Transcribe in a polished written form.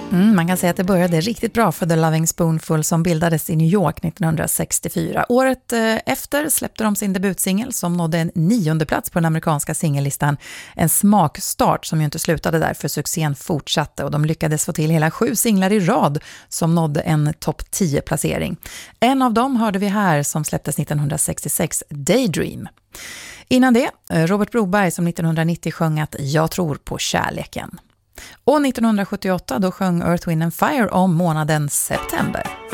Man kan säga att det började riktigt bra för The Loving Spoonful som bildades i New York 1964. Året efter släppte de sin debutsingel som nådde en 9:e plats på den amerikanska singellistan. En smakstart som ju inte slutade där, för succén fortsatte och de lyckades få till hela 7 singlar i rad som nådde en topp 10-placering. En av dem hörde vi här som släpptes 1966, Daydream. Innan det, Robert Broberg som 1990 sjöng att Jag tror på kärleken. Och 1978 då sjöng Earth, Wind & Fire om månaden september.